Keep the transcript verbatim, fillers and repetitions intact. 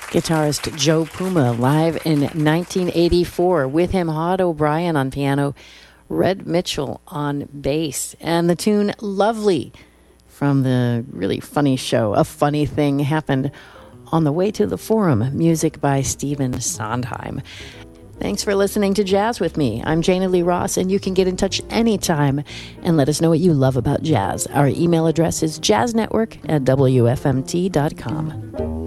Guitarist Joe Puma, live in nineteen eighty-four. With him, Hod O'Brien on piano, Red Mitchell on bass, and the tune Lovely from the really funny show A Funny Thing Happened on the Way to the Forum, music by Stephen Sondheim. Thanks for listening to Jazz with me. I'm Jana Lee Ross, and you can get in touch anytime and let us know what you love about jazz. Our email address is jazznetwork at w f m t dot com.